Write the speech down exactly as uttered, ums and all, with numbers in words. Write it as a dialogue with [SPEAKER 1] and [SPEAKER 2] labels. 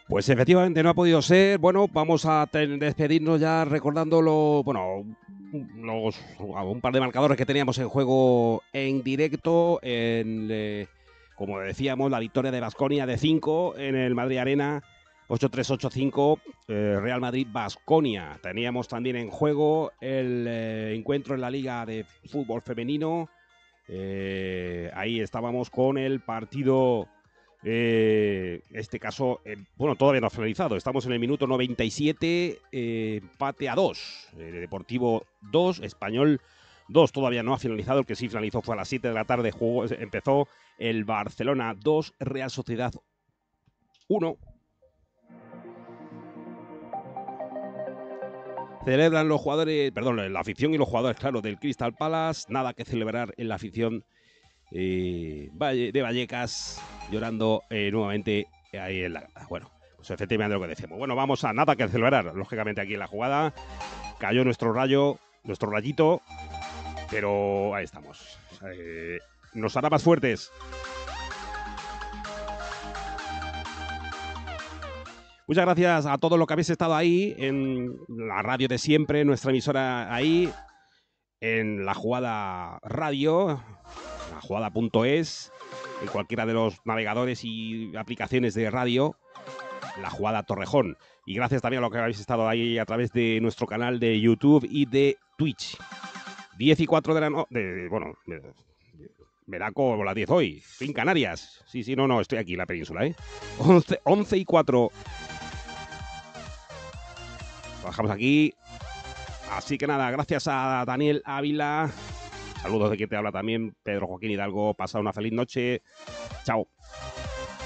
[SPEAKER 1] Pues efectivamente no ha podido ser. Bueno, vamos a despedirnos ya recordando los, bueno, los, un par de marcadores que teníamos en juego en directo. En, eh, como decíamos, la victoria de Baskonia de cinco en el Madrid Arena, ocho tres ocho cinco, eh, Real Madrid-Baskonia. Teníamos también en juego el eh, encuentro en la Liga de Fútbol Femenino. Eh, ahí estábamos con el partido... Eh, este caso, eh, bueno, todavía no ha finalizado. Estamos en el minuto noventa y siete, eh, empate a dos. Eh, Deportivo dos, Español dos. Todavía no ha finalizado. El que sí finalizó fue a las siete de la tarde. Jugó, empezó el Barcelona dos, Real Sociedad uno. Celebran los jugadores, perdón, la afición y los jugadores, claro, del Crystal Palace. Nada que celebrar en la afición Eh, de Vallecas, llorando eh, nuevamente ahí en la grada. Bueno, pues efectivamente lo que decimos. Bueno, vamos a nada que celebrar, lógicamente aquí en la jugada. Cayó nuestro rayo, nuestro rayito, pero ahí estamos. Eh, nos hará más fuertes. Muchas gracias a todos los que habéis estado ahí en la radio de siempre, nuestra emisora ahí, en la jugada radio, la jugada punto es, en cualquiera de los navegadores y aplicaciones de radio, la jugada Torrejón. Y gracias también a los que habéis estado ahí a través de nuestro canal de YouTube y de Twitch. diez y cuatro de la noche, bueno, me da como las diez hoy, estoy en Canarias. Sí, sí, no, no, estoy aquí en la península, ¿eh? once y cuatro. Bajamos aquí. Así que nada, gracias a Daniel Ávila. Saludos de quien te habla también, Pedro Joaquín Hidalgo. Pasa una feliz noche. Chao.